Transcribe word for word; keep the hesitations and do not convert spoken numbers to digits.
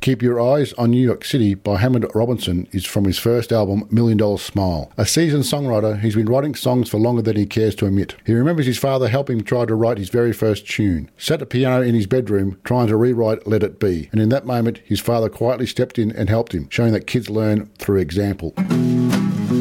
Keep Your Eyes on New York City by Hammond Robinson is from his first album, Million Dollar Smile. A seasoned songwriter, he's been writing songs for longer than he cares to admit. He remembers his father helping him try to write his very first tune. Sat at the piano in his bedroom trying to rewrite Let It Be. And in that moment, his father quietly stepped in and helped him, showing that kids learn through example.